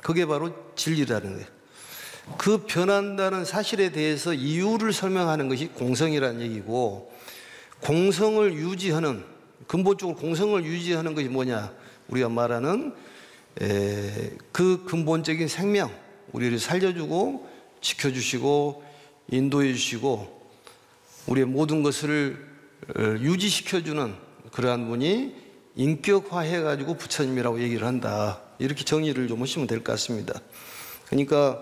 그게 바로 진리라는 거예요. 그 변한다는 사실에 대해서 이유를 설명하는 것이 공성이라는 얘기고, 공성을 유지하는, 근본적으로 공성을 유지하는 것이 뭐냐, 우리가 말하는 그 근본적인 생명, 우리를 살려주고 지켜주시고 인도해 주시고 우리의 모든 것을 유지시켜주는 그러한 분이 인격화해가지고 부처님이라고 얘기를 한다. 이렇게 정의를 좀 하시면 될 것 같습니다. 그러니까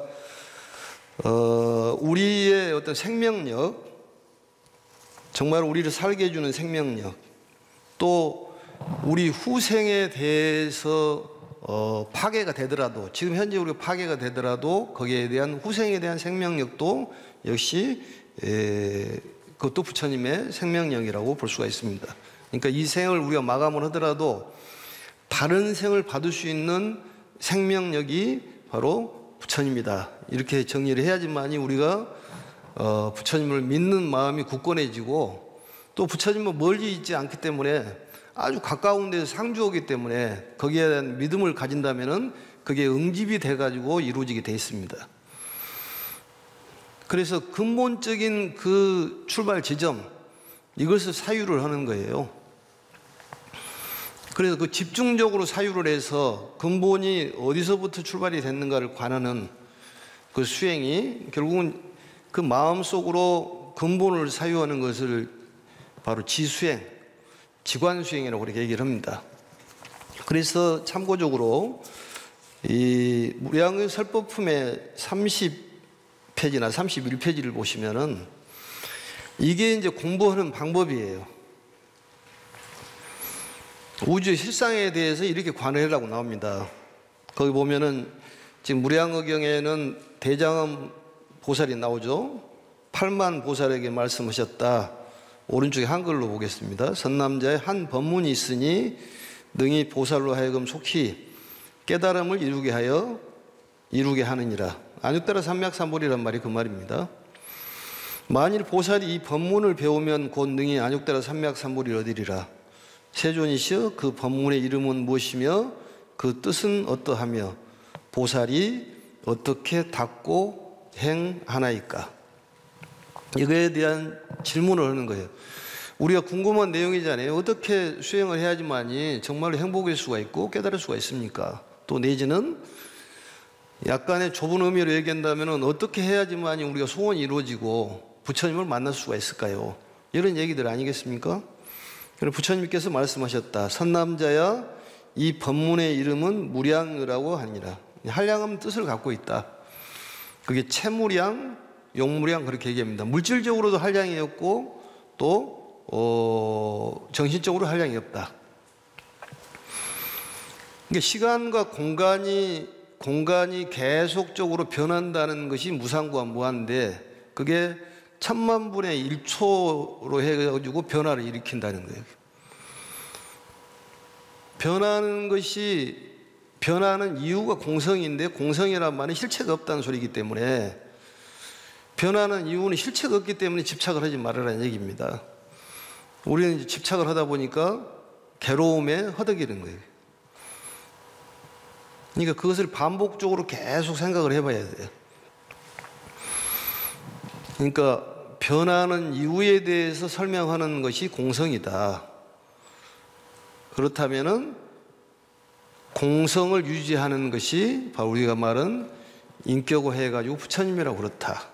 우리의 어떤 생명력, 정말 우리를 살게 해주는 생명력, 또 우리 후생에 대해서 파괴가 되더라도, 지금 현재 우리가 파괴가 되더라도 거기에 대한 후생에 대한 생명력도 역시 그것도 부처님의 생명력이라고 볼 수가 있습니다. 그러니까 이 생을 우리가 마감을 하더라도 다른 생을 받을 수 있는 생명력이 바로 부처님이다. 이렇게 정리를 해야지만이 우리가 부처님을 믿는 마음이 굳건해지고, 또 부처님은 멀리 있지 않기 때문에 아주 가까운 데서 상주하기 때문에 거기에 대한 믿음을 가진다면은 그게 응집이 돼가지고 이루어지게 돼 있습니다. 그래서 근본적인 그 출발 지점, 이것을 사유를 하는 거예요. 그래서 그 집중적으로 사유를 해서 근본이 어디서부터 출발이 됐는가를 관하는 그 수행이 결국은 그 마음속으로 근본을 사유하는 것을 바로 지수행, 지관수행이라고 그렇게 얘기를 합니다. 그래서 참고적으로 이 무량의 설법품의 30페이지나 31페이지를 보시면은 이게 이제 공부하는 방법이에요. 우주의 실상에 대해서 이렇게 관해라고 나옵니다. 거기 보면은 지금 무량의경에는 대장엄 보살이 나오죠. 8만 보살에게 말씀하셨다. 오른쪽에 한글로 보겠습니다. 선남자의 한 법문이 있으니 능히 보살로 하여금 속히 깨달음을 이루게 하느니라. 안육따라 삼맥삼보리란 말이 그 말입니다. 만일 보살이 이 법문을 배우면 곧 능히 안육따라 삼맥삼보리를 얻으리라. 세존이시여, 그 법문의 이름은 무엇이며 그 뜻은 어떠하며 보살이 어떻게 닦고 행하나이까? 이거에 대한 질문을 하는 거예요. 우리가 궁금한 내용이잖아요. 어떻게 수행을 해야지만이 정말로 행복할 수가 있고 깨달을 수가 있습니까? 또 내지는 약간의 좁은 의미로 얘기한다면 어떻게 해야지만이 우리가 소원이 이루어지고 부처님을 만날 수가 있을까요? 이런 얘기들 아니겠습니까? 부처님께서 말씀하셨다. 선남자야, 이 법문의 이름은 무량이라고 하니라. 한량은 뜻을 갖고 있다. 그게 채무량, 용무량 그렇게 얘기합니다. 물질적으로도 한량이었고 또 정신적으로 한량이 없다. 그러니까 시간과 공간이 계속적으로 변한다는 것이 무상과 무한데 그게 천만분의 1초로 해가지고 변화를 일으킨다는 거예요. 변하는 이유가 공성인데 공성이란 말은 실체가 없다는 소리이기 때문에 변하는 이유는 실체가 없기 때문에 집착을 하지 말아라는 얘기입니다. 우리는 이제 집착을 하다 보니까 괴로움에 허덕이는 거예요. 그러니까 그것을 반복적으로 계속 생각을 해봐야 돼요. 그러니까 변하는 이유에 대해서 설명하는 것이 공성이다. 그렇다면은 공성을 유지하는 것이 바로 우리가 말은 인격화해가지고 부처님이라고 그렇다.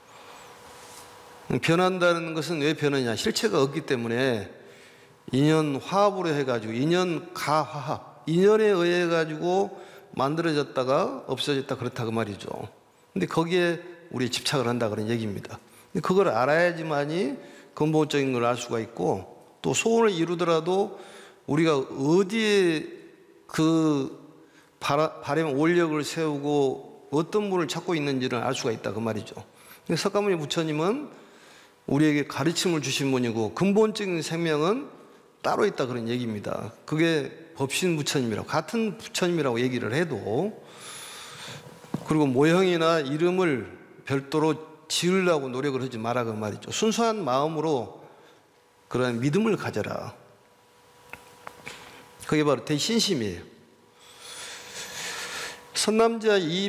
변한다는 것은 왜 변하냐? 실체가 없기 때문에 인연화합으로 해가지고 인연가화합, 인연에 의해 가지고 만들어졌다가 없어졌다 그렇다 그 말이죠. 근데 거기에 우리 집착을 한다 그런 얘기입니다. 근데 그걸 알아야지만이 근본적인 걸 알 수가 있고 또 소원을 이루더라도 우리가 어디에 그 바람 원력을 세우고 어떤 분을 찾고 있는지를 알 수가 있다 그 말이죠. 석가모니 부처님은 우리에게 가르침을 주신 분이고 근본적인 생명은 따로 있다 그런 얘기입니다. 그게 법신 부처님이라고, 같은 부처님이라고 얘기를 해도, 그리고 모형이나 이름을 별도로 지으려고 노력을 하지 마라 그 말이죠. 순수한 마음으로 그런 믿음을 가져라. 그게 바로 대신심이에요. 선남자